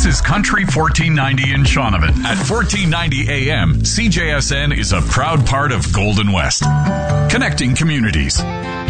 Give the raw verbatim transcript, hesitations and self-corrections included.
This is Country fourteen ninety in Shaunavon. At fourteen ninety A M, C J S N is a proud part of Golden West, connecting communities.